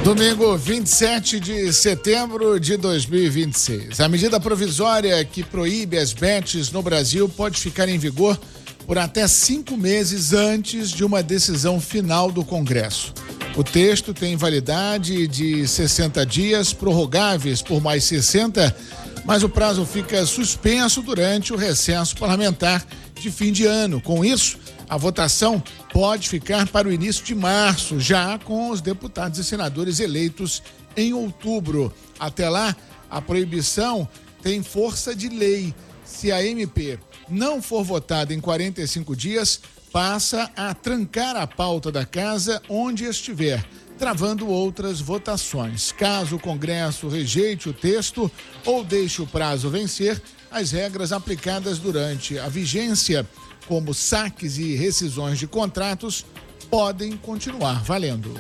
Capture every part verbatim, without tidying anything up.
Domingo, vinte e sete de setembro de dois mil e vinte e seis. A medida provisória que proíbe as bets no Brasil pode ficar em vigor por até cinco meses antes de uma decisão final do Congresso. O texto tem validade de sessenta dias, prorrogáveis por mais sessenta, mas o prazo fica suspenso durante o recesso parlamentar de fim de ano. Com isso, a votação pode ficar para o início de março, já com os deputados e senadores eleitos em outubro. Até lá, a proibição tem força de lei. Se a M P não for votada em quarenta e cinco dias, passa a trancar a pauta da casa onde estiver, travando outras votações. Caso o Congresso rejeite o texto ou deixe o prazo vencer, as regras aplicadas durante a vigência, como saques e rescisões de contratos, podem continuar valendo.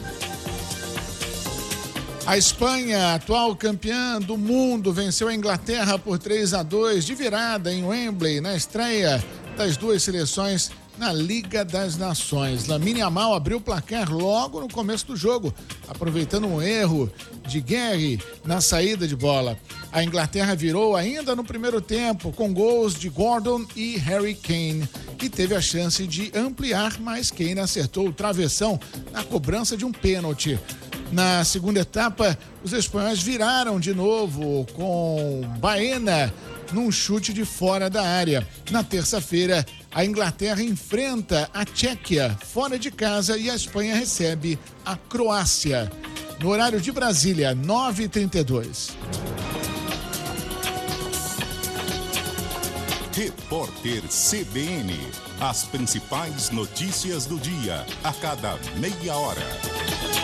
A Espanha, atual campeã do mundo, venceu a Inglaterra por três a dois de virada em Wembley, na estreia das duas seleções na Liga das Nações. Lamine Yamal abriu o placar logo no começo do jogo, aproveitando um erro de Gary na saída de bola. A Inglaterra virou ainda no primeiro tempo, com gols de Gordon e Harry Kane, que teve a chance de ampliar, mas Kane acertou o travessão na cobrança de um pênalti. Na segunda etapa, os espanhóis viraram de novo com Baena num chute de fora da área. Na terça-feira, a Inglaterra enfrenta a Tchequia fora de casa e a Espanha recebe a Croácia. No horário de Brasília, nove e trinta e dois. Repórter C B N. As principais notícias do dia, a cada meia hora.